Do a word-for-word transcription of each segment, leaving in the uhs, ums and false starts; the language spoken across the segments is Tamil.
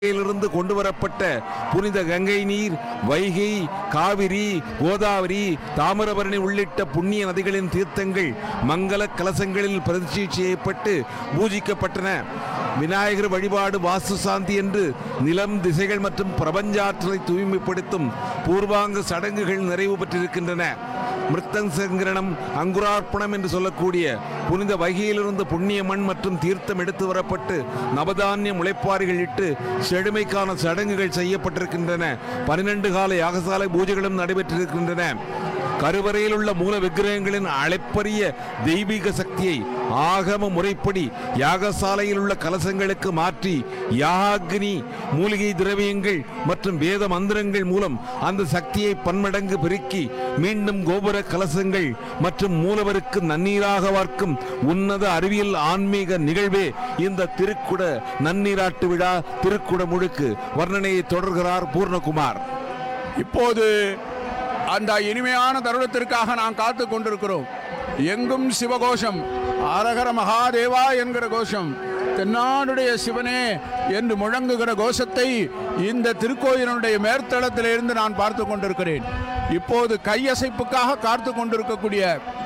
இருந்து கொண்டு வரப்பட்ட புனித கங்கை நீர் வைகை, காவிரி, கோதாவரி, தாமிரபரணி உள்ளிட்ட புண்ணிய நதிகளின் தீர்த்தங்கள் மங்கள கலசங்களில் பிரதிஷ்டை செய்யப்பட்டு பூஜிக்கப்பட்டன. விநாயகர் வழிபாடு, வாஸ்து சாந்தி என்று நிலம், திசைகள் மற்றும் பிரபஞ்சாற்றலை தூய்மைப்படுத்தும் பூர்வாங்க சடங்குகள் நிறைவு பெற்றிருக்கின்றன. மிருத்தங் சங்கரணம், அங்குரார்ப்பணம் என்று சொல்லக்கூடிய புனித வைகையிலிருந்து புண்ணிய மண் மற்றும் தீர்த்தம் எடுத்து வரப்பட்டு நவதானிய முளைப்பாரிகள் இட்டு செழுமைக்கான சடங்குகள் செய்யப்பட்டிருக்கின்றன. பனிரெண்டு கால யாகசாலை பூஜைகளும் நடைபெற்றிருக்கின்றன. கருவறையில் உள்ள மூல விக்கிரகங்களின் அளப்பரிய தெய்வீக சக்தியை ஆகம முறைப்படி யாகசாலையில் உள்ள கலசங்களுக்கு மாற்றி யாகினி மூலிகை திரவியங்கள் மற்றும் வேத மந்திரங்கள் மூலம் அந்த சக்தியை பன்மடங்கு பெருக்கி மீண்டும் கோபுர கலசங்கள் மற்றும் மூலவருக்கு நன்னீராக வார்க்கும் உன்னத அறிவியல் ஆன்மீக நிகழ்வே இந்த திருக்குட நன்னீராட்டு விழா, திருக்குட முழுக்கு. வர்ணனையை தொடர்கிறார் பூர்ணகுமார். இப்போது அந்த இனிமையான தருணத்திற்காக நாம் காத்து கொண்டிருக்கிறோம். எங்கும் சிவகோஷம், அரகர மகாதேவா என்கிற கோஷம், தென்னாடுடைய சிவனே என்று முழங்குகிற கோஷத்தை இந்த திருக்கோயிலுடைய மேற்தளத்திலிருந்து நான் பார்த்து கொண்டிருக்கிறேன். இப்போது கையசைப்புக்காக காத்து கொண்டிருக்கக்கூடிய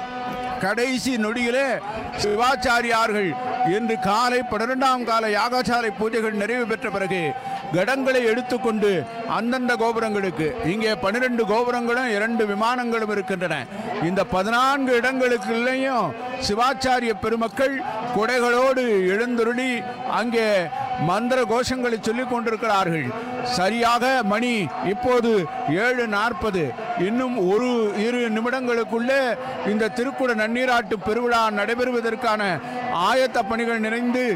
கடைசி நொடியிலே சிவாச்சாரியார்கள் இன்று காலை பன்னிரெண்டாம் கால யாகசாலை பூஜைகள் நிறைவு பெற்ற பிறகு கடங்களை எடுத்துக்கொண்டு அந்தந்த கோபுரங்களுக்கு, இங்கே பன்னிரண்டு கோபுரங்களும் இரண்டு விமானங்களும் இருக்கின்றன. இந்த பதினான்கு இடங்களுக்குள்ளேயும் சிவாச்சாரிய பெருமக்கள் குடைகளோடு எழுந்தருளி அங்கே மந்திர கோஷங்களை சொல்லிக் கொண்டிருக்கிறார்கள். சரியாக மணி இப்போது ஏழு நாற்பது. இன்னும் ஒரு இரு நிமிடங்களுக்குள்ளே இந்த திருக்குட நன்னீராட்டு பெருவிழா நடைபெறுவதற்கான ஆயத்த பணிகள் நிறைந்து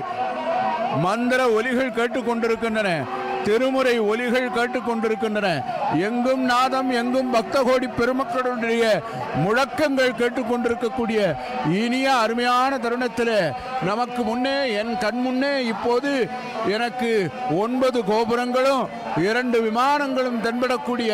மந்திர ஒலிகள் கேட்டுக்கொண்டிருக்கின்றன, திருமுறை ஒலிகள் கேட்டுக்கொண்டிருக்கின்றன. எங்கும் நாதம், எங்கும் பக்த கோடி பெருமக்களுடைய முழக்கங்கள் கேட்டுக்கொண்டிருக்கக்கூடிய இனிய அருமையான தருணத்தில் நமக்கு முன்னே, என் கண் முன்னே இப்போது எனக்கு ஒன்பது கோபுரங்களும் இரண்டு விமானங்களும் தென்படக்கூடிய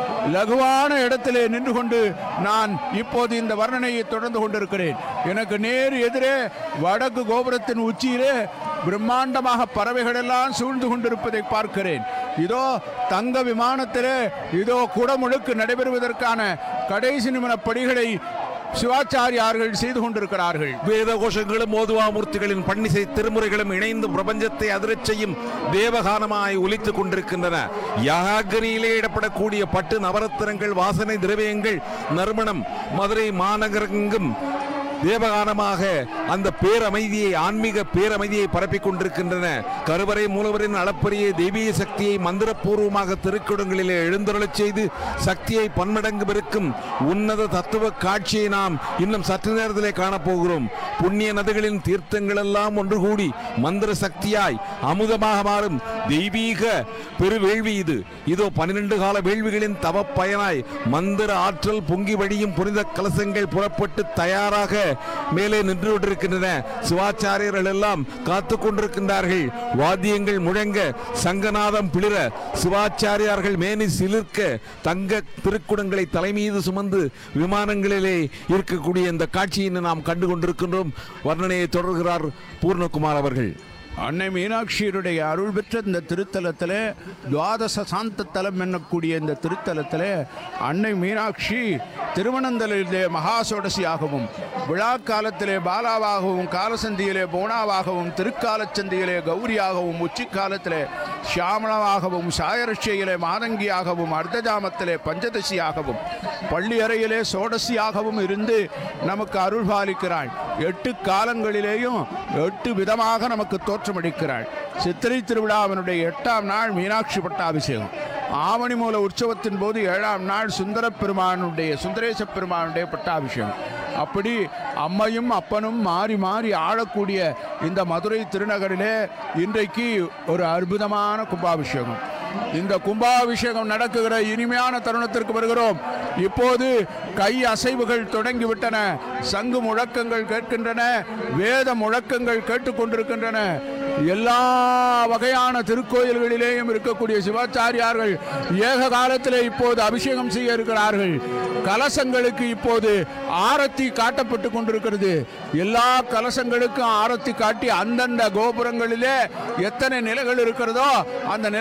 லகுவான இடத்திலே நின்று கொண்டு நான் இப்போது இந்த வர்ணனையை தொடர்ந்து கொண்டிருக்கிறேன். எனக்கு நேர் எதிரே வடக்கு கோபுரத்தின் உச்சியிலே பிரம்மாண்டமாக பறவைகள் எல்லாம் சூழ்ந்து கொண்டிருப்பதை பார்க்கிறேன். இதோ தங்க விமானத்திலே இதோ குடமுழுக்கு நடைபெறுவதற்கான கடைசி நிமிட படிகளை சிவாச்சாரியார்கள் செய்து கொண்டிருக்கிறார்கள். வேத கோஷங்களும் மோதுவாமூர்த்திகளின் பன்னிசை திருமுறைகளும் இணைந்து பிரபஞ்சத்தை அதிரச் செய்யும் தேவகானமாய் ஒலித்துக் கொண்டிருக்கின்றன. யாகரியிலே இடப்படக்கூடிய பட்டு நவரத்தினங்கள், வாசனை திரவியங்கள், நறுமணம் மதுரை மாநகரெங்கும் தேவகானமாக அந்த பேரமைதியை, ஆன்மீக பேரமைதியை பரப்பிக் கொண்டிருக்கின்றன. கருவறை மூலவரின் அளப்பரிய தெய்வீக சக்தியை மந்திரபூர்வமாக திருக்குடங்களிலே எழுந்தருளச் செய்து சக்தியை பன்மடங்கு பெருக்கும் உன்னத தத்துவ காட்சியை நாம் இன்னும் சற்று நேரத்திலே காணப்போகிறோம். புண்ணிய நதிகளின் தீர்த்தங்கள் எல்லாம் ஒன்று கூடி மந்திர சக்தியாய் அமுதமாக மாறும் தெய்வீக பெருவேள்வி இது. இதோ பன்னிரண்டு கால வேள்விகளின் தவ பயனாய் மந்திர ஆற்றல் பொங்கி வழியும் புனித கலசங்கள் புறப்பட்டு தயாராக மேலே நின்று கொண்டிருக்கின்றன. சிவாச்சாரியர்கள் எல்லாம் காத்து கொண்டிருக்கின்றார்கள். வாத்தியங்கள் முழங்க, சங்கநாதம் பிளிர, சிவாச்சாரியார்கள் மேனி சிலிர்க்க தங்க திருக்குடங்களை தலைமீது சுமந்து விமானங்களிலே இருக்கக்கூடிய இந்த காட்சியை நாம் கண்டு கொண்டிருக்கின்றோம். வர்ணனையை தொடர்கிறார் பூர்ணகுமார் அவர்கள். அன்னை மீனாட்சியருடைய அருள் பெற்ற இந்த திருத்தலத்தில், துவாதச சாந்த தலம் என்னக்கூடிய இந்த திருத்தலத்தில் அன்னை மீனாட்சி திருவனந்தலிலே மகாசோடசியாகவும், விழா காலத்திலே பாலாவாகவும், காலசந்தியிலே போனாவாகவும், திருக்காலச்சந்தியிலே கௌரியாகவும், உச்சி காலத்திலே சியாமளமாகவும், சாயரட்சியிலே மாதங்கியாகவும், அர்த்தஜாமத்திலே பஞ்சதசியாகவும், பள்ளி அறையிலே சோடசியாகவும் இருந்து நமக்கு அருள் பாலிக்கிறாள். எட்டு காலங்களிலேயும் எட்டு விதமாக நமக்கு தோற்றமளிக்கிறாள். சித்திரை திருவிழாவினுடைய எட்டாம் நாள் மீனாட்சி பட்டாபிஷேகம். ஆவணி மூல உற்சவத்தின் போது ஏழாம் நாள் சுந்தர பெருமானுடைய சுந்தரேச பெருமானுடைய பட்டாபிஷேகம். அப்படி அம்மையும் அப்பனும் மாறி மாறி ஆளக்கூடிய இந்த மதுரை திருநகரிலே இன்றைக்கு ஒரு அற்புதமான கும்பாபிஷேகம். இந்த கும்பாபிஷேகம் நடக்குகிற இனிமையான தருணத்திற்கு வருகிறோம். இப்போது கை அசைவுகள் தொடங்கிவிட்டன, சங்கு முழக்கங்கள் கேட்கின்றன, வேத முழக்கங்கள் கேட்டுக்கொண்டிருக்கின்றன. எல்லா வகையான திருக்கோயில்களிலேயும் இருக்கக்கூடிய சிவாச்சாரியார்கள் ஏக காலத்திலே இப்போது அபிஷேகம் செய்ய இருக்கிறார்கள். கலசங்களுக்கு இப்போது ஆரத்தி காட்டப்பட்டு கொண்டிருக்கிறது. எல்லா கலசங்களுக்கும் ஆரத்தி காட்டி அந்தந்த கோபுரங்களிலே எத்தனை நிலைகள் இருக்கிறதோ அந்த